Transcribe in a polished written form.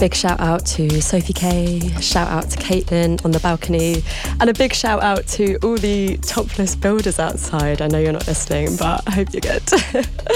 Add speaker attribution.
Speaker 1: Big shout out to Sophie K, shout out to Caitlin on the balcony, and a big shout out to all the topless builders outside. I know you're not listening, but I hope you're good.